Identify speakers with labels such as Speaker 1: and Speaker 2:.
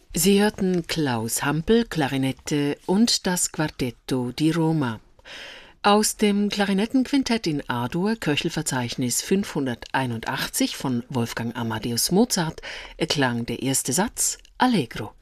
Speaker 1: Sie hörten Klaus Hampel, Klarinette und das Quartetto di Roma. Aus dem Klarinettenquintett in A-Dur, Köchelverzeichnis 581 von Wolfgang Amadeus Mozart, erklang der erste Satz Allegro.